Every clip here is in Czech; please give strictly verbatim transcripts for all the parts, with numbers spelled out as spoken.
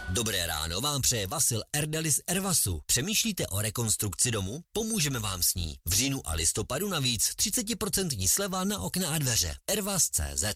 Dobré ráno vám přeje Vasil Erdeli z Ervasu. Přemýšlíte o rekonstrukci domu? Pomůžeme vám s ní. V říjnu a listopadu navíc třicet procent sleva na okna a dveře. Ervas tečka cé zet.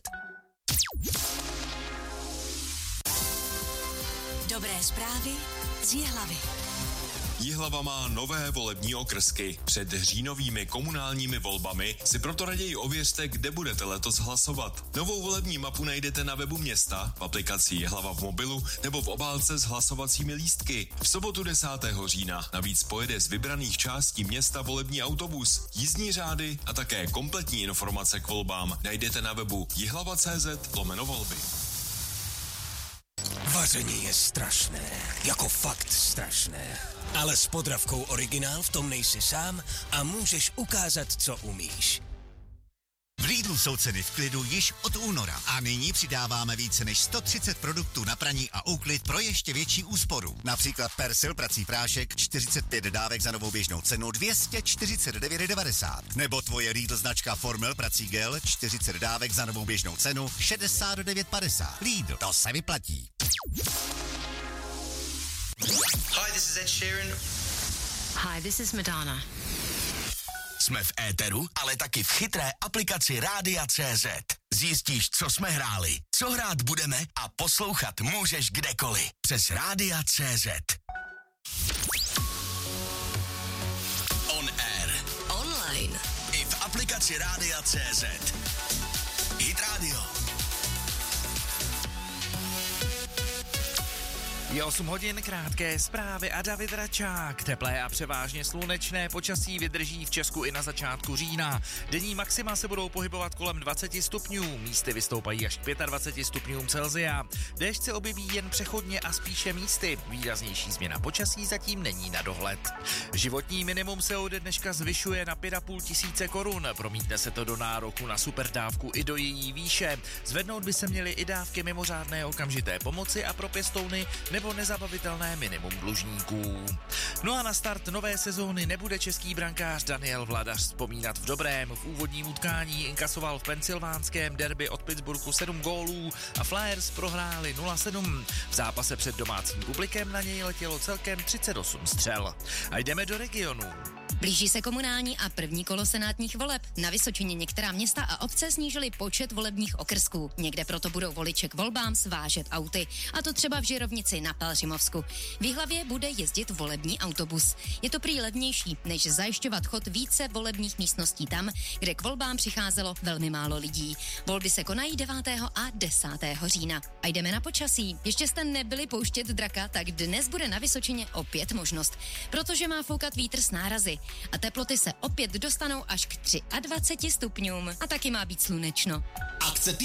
Dobré zprávy z Jihlavy. Jihlava má nové volební okrsky. Před říjnovými komunálními volbami si proto raději ověřte, kde budete letos hlasovat. Novou volební mapu najdete na webu města, v aplikaci Jihlava v mobilu nebo v obálce s hlasovacími lístky. V sobotu desátého října navíc pojede z vybraných částí města volební autobus, jízdní řády a také kompletní informace k volbám najdete na webu jihlava tečka cé zet lomeno volby. Vaření je strašné, jako fakt strašné. Ale s Podravkou Originál v tom nejsi sám a můžeš ukázat, co umíš. V Lidlu jsou ceny v klidu již od února a nyní přidáváme více než sto třicet produktů na praní a úklid pro ještě větší úsporu. Například Persil prací prášek čtyřicet pět dávek za novou běžnou cenu dvě stě čtyřicet devět devadesát. Nebo tvoje Lidl značka Formel prací gel čtyřicet dávek za novou běžnou cenu šedesát devět padesát. Lidl, to se vyplatí. Hi, this is Ed Sheeran. Hi, this is Madonna. Jsme v éteru, ale taky v chytré aplikaci Rádia tečka cé zet. Zjistíš, co jsme hráli, co hrát budeme a poslouchat můžeš kdekoliv. Přes Rádia tečka cé zet. On air. Online. I v aplikaci Rádia tečka cé zet. Hit Radio. Je osm hodin, krátké zprávy a David Račák. Teplé a převážně slunečné počasí vydrží v Česku i na začátku října. Denní maxima se budou pohybovat kolem dvacet stupňů, místy vystoupají až k dvacet pět stupňům Celsia. Déšť se objeví jen přechodně a spíše místy. Výraznější změna počasí zatím není na dohled. Životní minimum se ode dneška zvyšuje na pět a půl tisíce korun. Promítne se to do nároku na superdávku i do její výše. Zvednout by se měly i dávky mimořádné okamžité pomoci a pro pěstouny nebo nezabavitelné minimum dlužníků. No a na start nové sezóny nebude český brankář Daniel Vladař vzpomínat v dobrém. V úvodním utkání inkasoval v pensylvánském derby od Pittsburghu sedm gólů a Flyers prohráli nula sedm. V zápase před domácím publikem na něj letělo celkem třicet osm střel. A jdeme do regionu. Blíží se komunální a první kolo senátních voleb. Na Vysočině některá města a obce snížily počet volebních okrsků. Někde proto budou voliče k volbám svážet auty. A to třeba v Žirovnici na Pelhřimovsku. V Jihlavě bude jezdit volební autobus. Je to prý levnější, než zajišťovat chod více volebních místností tam, kde k volbám přicházelo velmi málo lidí. Volby se konají devátého a desátého října. A jdeme na počasí. Ještě jste nebyli pouštět draka, tak dnes bude na Vysočině opět možnost, protože má foukat vítr s nárazy. A teploty se opět dostanou až k dvaceti třem stupňům. A taky má být slunečno. Akce